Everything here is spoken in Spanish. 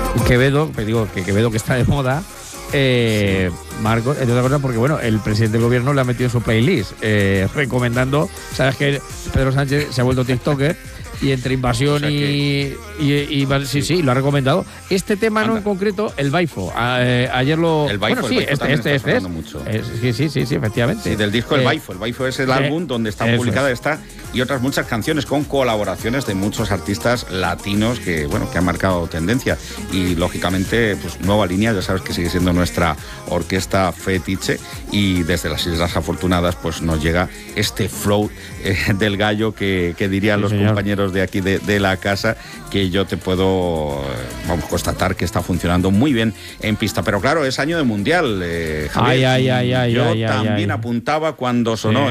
Quevedo, que digo que Quevedo que está de moda, Marcos, entre otras cosas porque bueno, el presidente del gobierno le ha metido en su playlist, recomendando, sabes que Pedro Sánchez se ha vuelto TikToker y entre invasión, o sea sí, lo ha recomendado. Este tema no en concreto, el Baifo. Ayer lo. El Baifo, bueno, sí, este es. Mucho. Sí, efectivamente. Sí, del disco El Baifo. El Baifo es el álbum donde está publicada esta y otras muchas canciones con colaboraciones de muchos artistas latinos que, bueno, que han marcado tendencia. Y lógicamente, pues Nueva Línea, ya sabes que sigue siendo nuestra orquesta fetiche. Y desde las Islas Afortunadas, pues nos llega este flow del gallo que dirían los compañeros de aquí de la casa, que yo te puedo constatar que está funcionando muy bien en pista. Pero claro, es año de mundial, Javier. Yo también apuntaba cuando sonó